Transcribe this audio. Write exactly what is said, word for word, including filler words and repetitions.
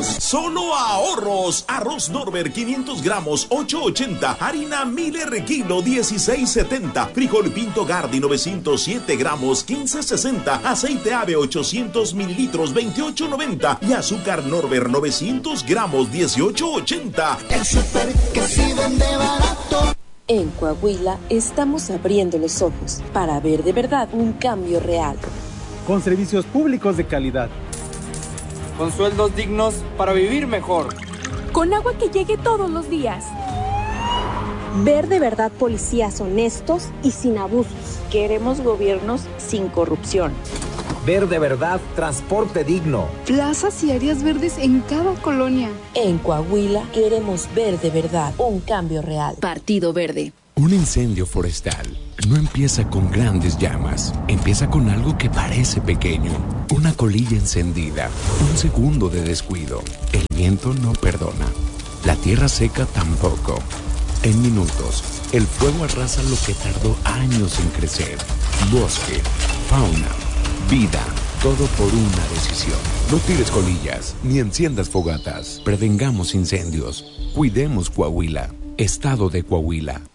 ahorros. Solo ahorros. Arroz Norbert quinientos gramos, ocho ochenta. Harina Miller kilo, dieciséis setenta. Frijol Pinto Gardi novecientos siete gramos, quince sesenta. Aceite Ave ochocientos mililitros, veintiocho noventa. Y azúcar Norbert novecientos gramos, dieciocho ochenta. El súper que sí vende barato. En Coahuila estamos abriendo los ojos para ver de verdad un cambio real. Con servicios públicos de calidad. Con sueldos dignos para vivir mejor. Con agua que llegue todos los días. Ver de verdad policías honestos y sin abusos. Queremos gobiernos sin corrupción. Ver de verdad transporte digno. Plazas y áreas verdes en cada colonia. En Coahuila queremos ver de verdad un cambio real. Partido Verde. Un incendio forestal no empieza con grandes llamas. Empieza con algo que parece pequeño. Una colilla encendida. Un segundo de descuido. El viento no perdona. La tierra seca tampoco. En minutos, el fuego arrasa lo que tardó años en crecer. Bosque, fauna, vida, todo por una decisión. No tires colillas, ni enciendas fogatas. Prevengamos incendios. Cuidemos Coahuila. Estado de Coahuila.